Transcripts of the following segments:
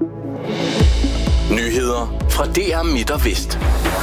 Nyheder fra DR Midt og Vest.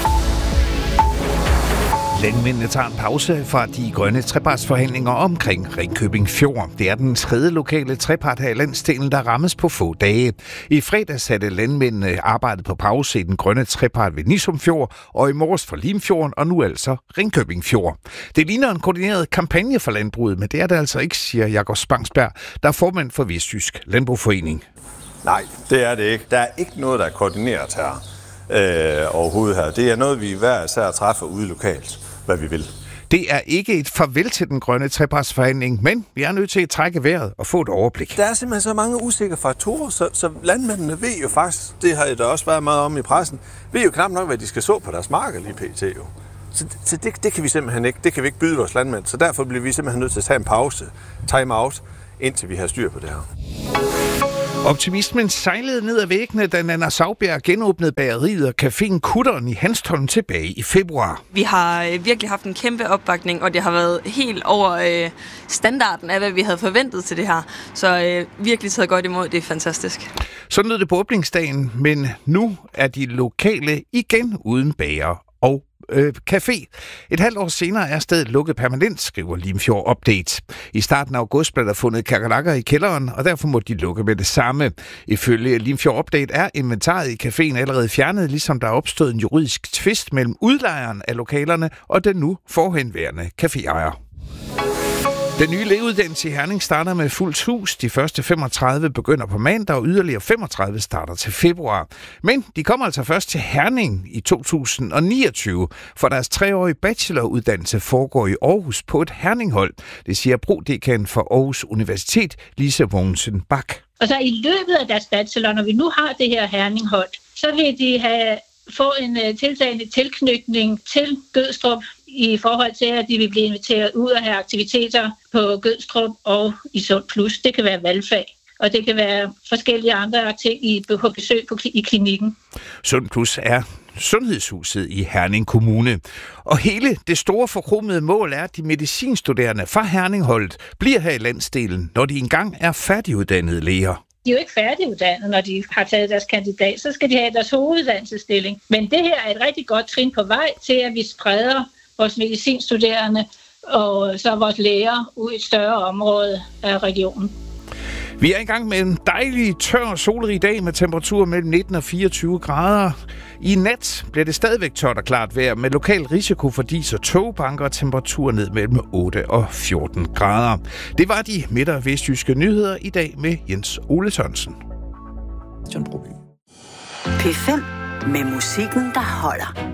Landmændene tager en pause fra de grønne trepartsforhandlinger omkring Ringkøbing Fjord. Det er den tredje lokale trepart her i landsdelen, der rammes på få dage. I fredag satte landmændene arbejdet på pause i den grønne trepart ved Nissum Fjord, og i morges for Limfjorden, og nu altså Ringkøbing Fjord. Det ligner en koordineret kampagne for landbruget, men det er det altså ikke, siger Jakob Spangsberg, der er formand for Vestjysk Landbrugforening. Nej, det er det ikke. Der er ikke noget, der er koordineret her overhovedet her. Det er noget, vi hver især træffer ude lokalt, hvad vi vil. Det er ikke et farvel til den grønne trepartsforhandling, men vi er nødt til at trække vejret og få et overblik. Der er simpelthen så mange usikre faktorer, så landmændene ved jo faktisk, det har der også været meget om i pressen, ved jo knap nok, hvad de skal så på deres marker lige pt. Jo. Så det kan vi simpelthen ikke. Det kan vi ikke byde vores landmænd. Så derfor bliver vi simpelthen nødt til at tage en pause, time out, indtil vi har styr på det her. Optimismen sejlede ned ad væggene, da Nanna Saubjerg genåbnede bageriet og caféen Kutteren i Hanstholm tilbage i februar. Vi har virkelig haft en kæmpe opbakning, og det har været helt over standarden af, hvad vi havde forventet til det her. Så virkelig taget godt imod, det er fantastisk. Sådan lød det på åbningsdagen, men nu er de lokale igen uden bager og café. Et halvt år senere er stedet lukket permanent, skriver Limfjord Update. I starten af august blev der fundet kakalakker i kælderen, og derfor må de lukke med det samme. Ifølge Limfjord Update er inventaret i caféen allerede fjernet, ligesom der er opstået en juridisk tvist mellem udlejeren af lokalerne og den nu forhenværende caféejer. Den nye lægeuddannelse i Herning starter med fuldt hus. De første 35 begynder på mandag, og yderligere 35 starter til februar. Men de kommer altså først til Herning i 2029, for deres 3-årige bacheloruddannelse foregår i Aarhus på et Herninghold. Det siger prodekan for Aarhus Universitet, Lise Mogensen Bak. Og så i løbet af deres bachelor, når vi nu har det her Herninghold, så vil de få en tiltagende tilknytning til Gødstrup i forhold til, at de vil blive inviteret ud og have aktiviteter på Gødstrup og i Sund Plus. Det kan være valgfag, og det kan være forskellige andre ting på besøg i klinikken. Sund Plus er sundhedshuset i Herning Kommune. Og hele det store forkromede mål er, at de medicinstuderende fra Herningholdet bliver her i landsdelen, når de engang er færdiguddannede læger. De er jo ikke færdiguddannet, når de har taget deres kandidat, så skal de have deres hoveduddannelsesstilling. Men det her er et rigtig godt trin på vej til, at vi spreder vores medicinstuderende og så vores læger ud i et større område af regionen. Vi er i gang med en dejlig, tør og solrig dag med temperaturer mellem 19 og 24 grader. I nat bliver det stadigvæk tørt og klart vejr med lokal risiko for dis- og togbanker og temperaturer ned mellem 8 og 14 grader. Det var de midt- og vestjyske nyheder i dag med Jens Ole Sørensen. P5 med musikken, der holder.